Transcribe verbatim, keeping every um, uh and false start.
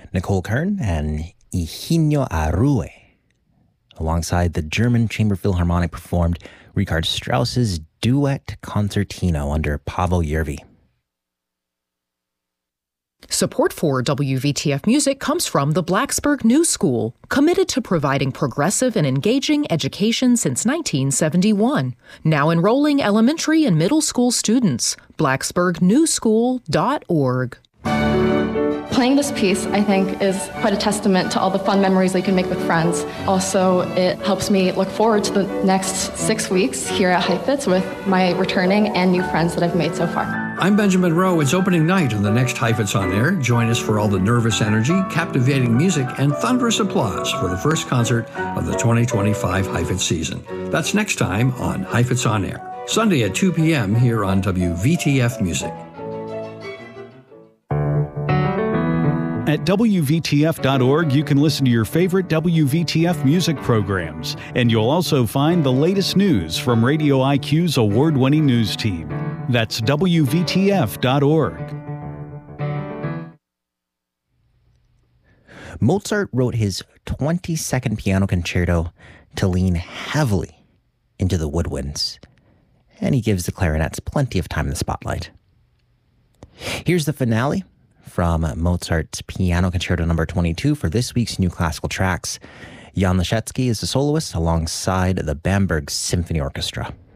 Nicole Kern and Eugenio Arrue. Alongside the German Chamber Philharmonic performed Richard Strauss's Duet Concertino under Pavel Yervi. Support for W V T F Music comes from the Blacksburg New School, committed to providing progressive and engaging education since nineteen seventy-one. Now enrolling elementary and middle school students. blacksburg new school dot org. Playing this piece, I think, is quite a testament to all the fun memories that you can make with friends. Also, it helps me look forward to the next six weeks here at Heifetz with my returning and new friends that I've made so far. I'm Benjamin Rowe. It's opening night on the next Heifetz on Air. Join us for all the nervous energy, captivating music, and thunderous applause for the first concert of the twenty twenty-five Heifetz season. That's next time on Heifetz on Air, Sunday at two p.m. here on W V T F Music. At W V T F dot org, you can listen to your favorite W V T F music programs, and you'll also find the latest news from Radio I Q's award-winning news team. That's W V T F dot org. Mozart wrote his twenty-second piano concerto to lean heavily into the woodwinds, and he gives the clarinets plenty of time in the spotlight. Here's the finale from Mozart's Piano Concerto number twenty-two for this week's New Classical Tracks. Jan Leschetski is the soloist alongside the Bamberg Symphony Orchestra.